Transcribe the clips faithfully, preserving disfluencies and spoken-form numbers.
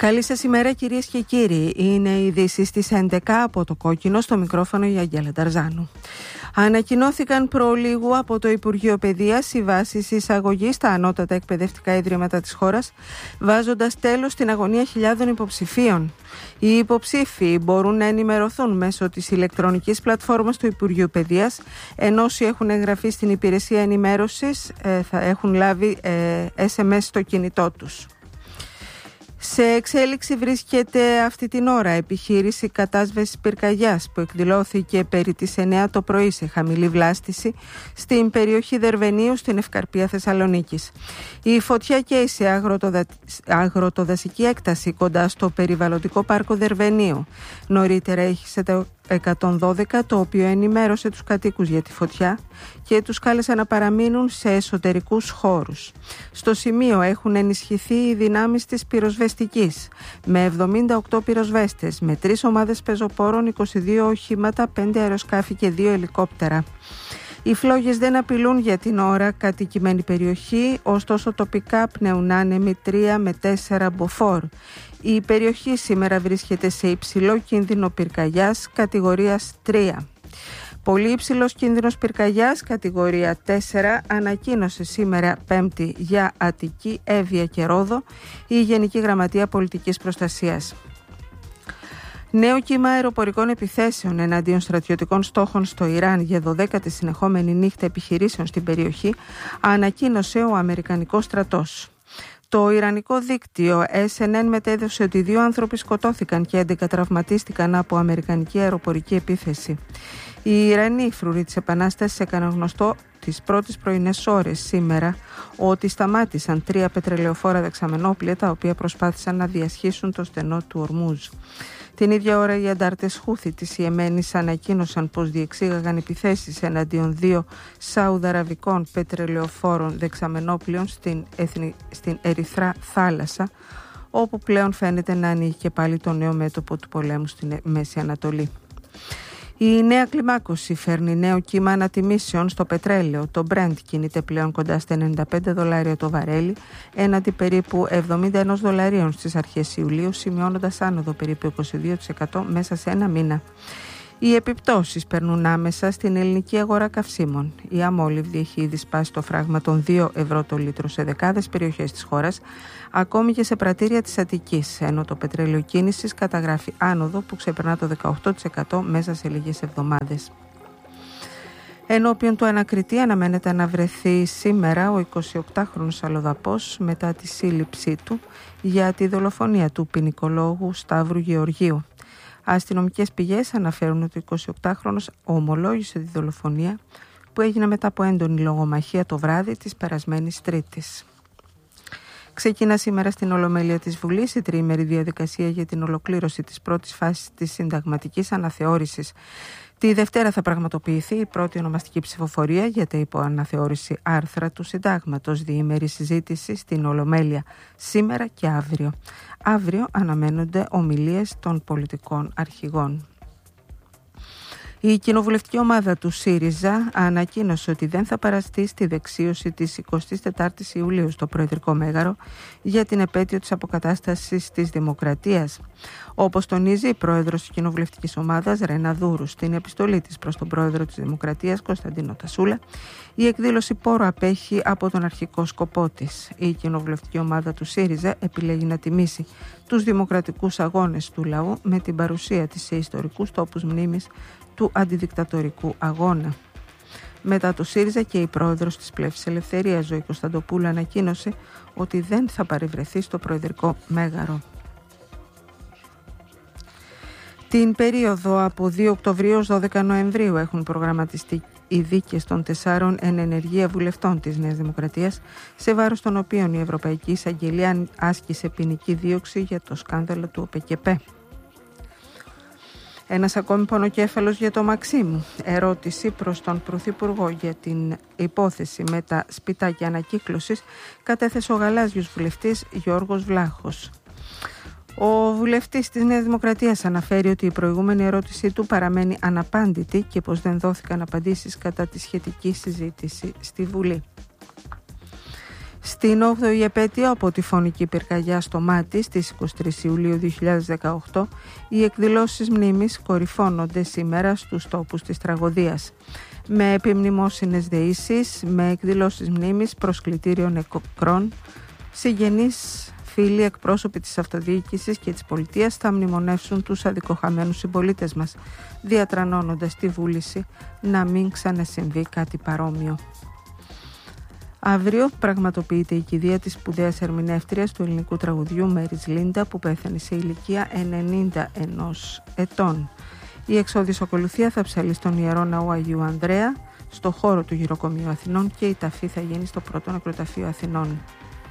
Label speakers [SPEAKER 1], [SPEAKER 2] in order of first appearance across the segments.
[SPEAKER 1] Καλή σας ημέρα κυρίες και κύριοι. Είναι οι ειδήσεις στις έντεκα από το Κόκκινο, στο μικρόφωνο η Αγγέλα Ταρζάνου. Ανακοινώθηκαν προλίγου από το Υπουργείο Παιδείας οι βάσεις εισαγωγής στα ανώτατα εκπαιδευτικά ιδρύματα της χώρας, βάζοντας τέλος στην αγωνία χιλιάδων υποψηφίων. Οι υποψήφοι μπορούν να ενημερωθούν μέσω της ηλεκτρονικής πλατφόρμας του Υπουργείου Παιδείας, ενώ όσοι έχουν εγγραφεί στην υπηρεσία ενημέρωσης ε, θα έχουν λάβει ε, ες εμ ες στο κινητό τους. Σε εξέλιξη βρίσκεται αυτή την ώρα επιχείρηση κατάσβεσης πυρκαγιάς που εκδηλώθηκε περί τις εννιά το πρωί σε χαμηλή βλάστηση στην περιοχή Δερβενίου στην Ευκαρπία Θεσσαλονίκης. Η φωτιά καίει σε αγροτοδα... αγροτοδασική έκταση κοντά στο περιβαλλοντικό πάρκο Δερβενίου. Νωρίτερα έχισε το εκατόν δώδεκα, το οποίο ενημέρωσε τους κατοίκους για τη φωτιά και τους κάλεσε να παραμείνουν σε εσωτερικούς χώρους. Στο σημείο έχουν ενισχυθεί οι δυνάμεις της πυροσβεστικής με εβδομήντα οκτώ πυροσβέστες, με τρεις ομάδες πεζοπόρων, είκοσι δύο οχήματα, πέντε αεροσκάφη και δύο ελικόπτερα. Οι φλόγες δεν απειλούν για την ώρα κατοικημένη περιοχή, ωστόσο τοπικά πνέουν άνεμοι τρία με τέσσερα μποφόρ. Η περιοχή σήμερα βρίσκεται σε υψηλό κίνδυνο πυρκαγιάς κατηγορίας τρία. Πολύ υψηλός κίνδυνος πυρκαγιάς κατηγορία τέσσερα ανακοίνωσε σήμερα Πέμπτη για Αττική, Εύβοια και Ρόδο η Γενική Γραμματεία Πολιτικής Προστασίας. Νέο κύμα αεροπορικών επιθέσεων εναντίον στρατιωτικών στόχων στο Ιράν για δωδέκατη συνεχόμενη νύχτα επιχειρήσεων στην περιοχή ανακοίνωσε ο Αμερικανικός στρατός. Το Ιρανικό δίκτυο ες εν εν μετέδωσε ότι δύο άνθρωποι σκοτώθηκαν και έντεκα τραυματίστηκαν από αμερικανική αεροπορική επίθεση. Οι Ιρανοί φρουροί της Επανάστασης έκαναν γνωστό τις πρώτες πρωινές ώρες σήμερα ότι σταμάτησαν τρία πετρελαιοφόρα δεξαμενόπλια τα οποία προσπάθησαν να διασχίσουν το στενό του Ορμούζ. Την ίδια ώρα οι αντάρτες Χούθη της Ιεμένης ανακοίνωσαν πως διεξήγαγαν επιθέσεις εναντίον δύο σαουδαραβικών πετρελαιοφόρων δεξαμενόπλιων στην, Εθνη... στην Ερυθρά θάλασσα, όπου πλέον φαίνεται να ανοίγει και πάλι το νέο μέτωπο του πολέμου στην Μέση Ανατολή. Η νέα κλιμάκωση φέρνει νέο κύμα ανατιμήσεων στο πετρέλαιο. Το Brent κινείται πλέον κοντά στα ενενήντα πέντε δολάρια το βαρέλι, έναντι περίπου εβδομήντα ένα δολαρίων στις αρχές Ιουλίου, σημειώνοντας άνοδο περίπου είκοσι δύο τοις εκατό μέσα σε ένα μήνα. Οι επιπτώσεις περνούν άμεσα στην ελληνική αγορά καυσίμων. Η αμόλυβδη έχει ήδη σπάσει το φράγμα των δύο ευρώ το λίτρο σε δεκάδες περιοχές της χώρας, ακόμη και σε πρατήρια της Αττικής, ενώ το πετρέλαιο κίνησης καταγράφει άνοδο που ξεπερνά το δεκαοκτώ τοις εκατό μέσα σε λίγες εβδομάδες. Ενώπιον του ανακριτή αναμένεται να βρεθεί σήμερα ο εικοσιοκτάχρονος αλλοδαπός μετά τη σύλληψή του για τη δολοφονία του ποινικολόγου Σταύρου Γεωργίου. Αστυνομικές πηγές αναφέρουν ότι ο εικοσιοκτάχρονος ομολόγησε τη δολοφονία που έγινε μετά από έντονη λογομαχία το βράδυ της περασμένης Τρίτης. Ξεκινά σήμερα στην Ολομέλεια της Βουλής η τριήμερη διαδικασία για την ολοκλήρωση της πρώτης φάσης της συνταγματικής αναθεώρησης. Τη Δευτέρα θα πραγματοποιηθεί η πρώτη ονομαστική ψηφοφορία για τα υποαναθεώρηση άρθρα του Συντάγματος, διήμερη συζήτηση στην Ολομέλεια σήμερα και αύριο. Αύριο αναμένονται ομιλίες των πολιτικών αρχηγών. Η κοινοβουλευτική ομάδα του ΣΥΡΙΖΑ ανακοίνωσε ότι δεν θα παραστεί στη δεξίωση της εικοστής τετάρτης Ιουλίου στο Προεδρικό Μέγαρο για την επέτειο της αποκατάστασης της Δημοκρατίας. Όπως τονίζει η πρόεδρος της κοινοβουλευτικής ομάδας Ρένα Δούρου στην επιστολή της προς τον πρόεδρο της Δημοκρατίας Κωνσταντίνο Τασούλα, η εκδήλωση πόρο απέχει από τον αρχικό σκοπό της. Η κοινοβουλευτική ομάδα του ΣΥΡΙΖΑ επιλέγει να τιμήσει τους δημοκρατικούς αγώνες του λαού με την παρουσία της σε ιστορικούς τόπους μνήμης του αντιδικτατορικού αγώνα. Μετά το ΣΥΡΙΖΑ και η πρόεδρος της Πλεύσης Ελευθερίας Ζωή Κωνσταντοπούλου ανακοίνωσε ότι δεν θα παρευρεθεί στο Προεδρικό Μέγαρο. Την περίοδο από δύο Οκτωβρίου έως δώδεκα Νοεμβρίου έχουν προγραμματιστεί οι δίκες των τεσσάρων εν ενεργεία βουλευτών της Νέας Δημοκρατίας, σε βάρος των οποίων η Ευρωπαϊκή Εισαγγελία άσκησε ποινική δίωξη για το σκάνδαλο του ΟΠΕΚΕΠΕ. Ένας ακόμη πονοκέφαλος για το Μαξίμου. Ερώτηση προς τον Πρωθυπουργό για την υπόθεση με τα σπιτάκια ανακύκλωσης κατέθεσε ο γαλάζιος βουλευτής Γιώργος Βλάχος. Ο βουλευτής της Νέας Δημοκρατίας αναφέρει ότι η προηγούμενη ερώτησή του παραμένει αναπάντητη και πως δεν δόθηκαν απαντήσεις κατά τη σχετική συζήτηση στη Βουλή. Στην όγδοη επέτειο από τη φωνική πυρκαγιά στο Μάτι στις είκοσι τρεις Ιουλίου δύο χιλιάδες δεκαοκτώ, οι εκδηλώσεις μνήμης κορυφώνονται σήμερα στους τόπους της τραγωδίας, με επιμνημόσυνες δεήσεις, με εκδηλώσεις μνήμης, προσκλητήριο νεκρών, συγγενείς, φίλοι, εκπρόσωποι της αυτοδιοίκησης και της πολιτείας θα μνημονεύσουν τους αδικοχαμένους συμπολίτες μας, διατρανώνοντας τη βούληση να μην ξανασυμβεί κάτι παρόμοιο. Αύριο πραγματοποιείται η κηδεία της σπουδαίας ερμηνεύτριας του ελληνικού τραγουδιού Μέρις Λίντα, που πέθανε σε ηλικία ενενήντα ενός ετών. Η εξώδης ακολουθία θα ψαλεί στον Ιερό Ναό Αγίου Ανδρέα, στο χώρο του Γυροκομείου Αθηνών, και η ταφή θα γίνει στο Πρώτο Νεκροταφείο Αθηνών.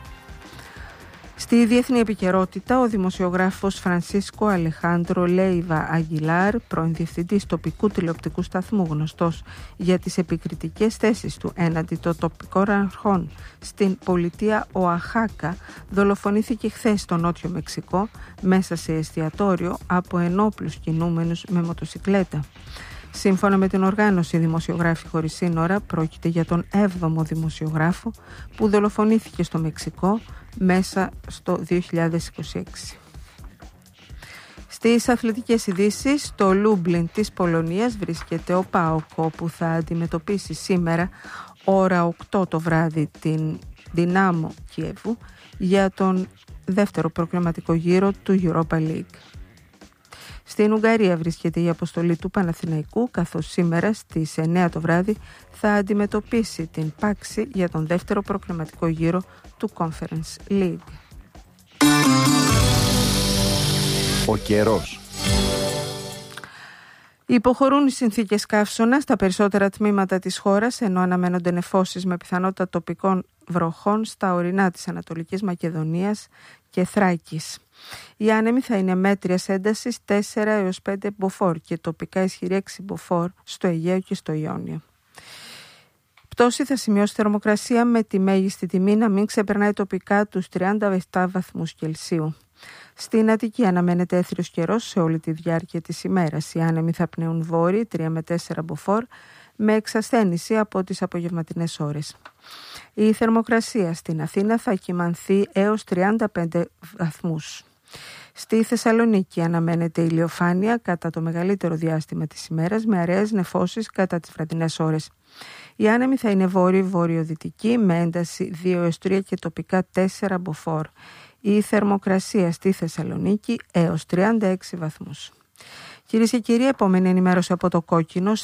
[SPEAKER 1] Στη διεθνή επικαιρότητα, ο δημοσιογράφος Φρανσίσκο Αλεχάντρο Λέιβα Αγγιλάρ, πρώην διευθυντής τοπικού τηλεοπτικού σταθμού, γνωστός για τις επικριτικές θέσεις του έναντι των τοπικών αρχών στην πολιτεία Οαχάκα, δολοφονήθηκε χθες στο Νότιο Μεξικό μέσα σε εστιατόριο από ενόπλους κινούμενους με μοτοσικλέτα. Σύμφωνα με την οργάνωση Δημοσιογράφοι Χωρίς Σύνορα, πρόκειται για τον έβδομο δημοσιογράφο που δολοφονήθηκε στο Μεξικό μέσα στο δύο χιλιάδες είκοσι έξι. Στις αθλητικές ειδήσεις, στο Λούμπλιν της Πολωνίας βρίσκεται ο ΠΑΟΚ, που θα αντιμετωπίσει σήμερα ώρα οκτώ το βράδυ την Δυνάμο Κιέβου για τον δεύτερο προκριματικό γύρο του Europa League. Στην Ουγγαρία βρίσκεται η αποστολή του Παναθηναϊκού, καθώς σήμερα στις εννέα το βράδυ θα αντιμετωπίσει την Πάξη για τον δεύτερο προκριματικό γύρο του Conference League.
[SPEAKER 2] Ο καιρός.
[SPEAKER 1] Υποχωρούν οι συνθήκες καύσωνα στα περισσότερα τμήματα της χώρας, ενώ αναμένονται νεφώσεις με πιθανότητα τοπικών βροχών στα ορεινά της Ανατολικής Μακεδονίας και Θράκης. Οι άνεμοι θα είναι μέτριας έντασης τέσσερα έως πέντε μποφόρ και τοπικά ισχυρή έξι μποφόρ στο Αιγαίο και στο Ιόνιο. Πτώση θα σημειώσει θερμοκρασία με τη μέγιστη τιμή να μην ξεπερνάει τοπικά τους τριάντα επτά βαθμούς Κελσίου. Στην Αττική αναμένεται έθριος καιρός σε όλη τη διάρκεια της ημέρας. Οι άνεμοι θα πνέουν βόρειοι τρία με τέσσερα μποφόρ με εξασθένηση από τις απογευματινές ώρες. Η θερμοκρασία στην Αθήνα θα κυμανθεί έως τριάντα πέντε βαθμούς. Στη Θεσσαλονίκη αναμένεται ηλιοφάνεια κατά το μεγαλύτερο διάστημα της ημέρας, με αραίες νεφώσεις κατά τις βραδινές ώρες. Οι άνεμοι θα είναι βόρειο-βορειοδυτικοί με ένταση δύο έως τρία και τοπικά τέσσερα μποφόρ. Η θερμοκρασία στη Θεσσαλονίκη έως τριάντα έξι βαθμούς. Κυρίες και κύριοι, επόμενη ενημέρωση από το Κόκκινο.